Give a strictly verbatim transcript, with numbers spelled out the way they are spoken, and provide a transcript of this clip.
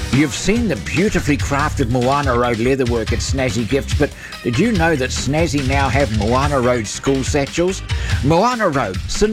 You've seen the beautifully crafted Moana Road leatherwork at Snazzy Gifts, but did you know that Snazzy now have Moana Road school satchels? Moana Road,